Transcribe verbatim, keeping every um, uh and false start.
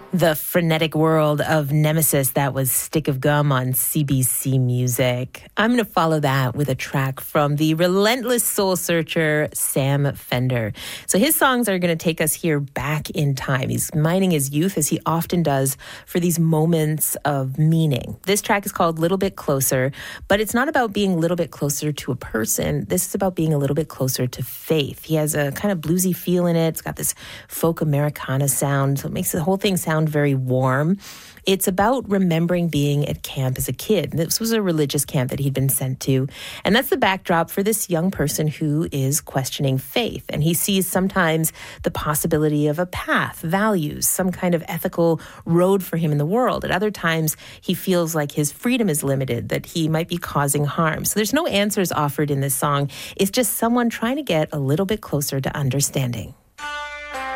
The frenetic world of Nemesis, that was Stick of Gum on C B C Music. I'm going to follow that with a track from the relentless soul searcher, Sam Fender. So his songs are going to take us here back in time. He's mining his youth, as he often does, for these moments of meaning. This track is called Little Bit Closer, but it's not about being a little bit closer to a person. This is about being a little bit closer to faith. He has a kind of bluesy feel in it. It's got this folk Americana sound, so it makes the whole thing sound very warm. It's about remembering being at camp as a kid. This was a religious camp that he'd been sent to. And that's the backdrop for this young person who is questioning faith. And he sees sometimes the possibility of a path, values, some kind of ethical road for him in the world. At other times, he feels like his freedom is limited, that he might be causing harm. So there's no answers offered in this song. It's just someone trying to get a little bit closer to understanding.